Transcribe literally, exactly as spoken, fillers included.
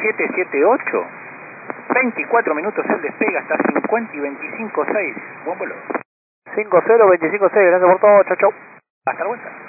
siete siete ocho. veinticuatro minutos el despegue hasta cincuenta y veinticinco seis. Buen vuelo. cinco cero veinticinco seis, gracias por todo, chau chau. Hasta la vuelta.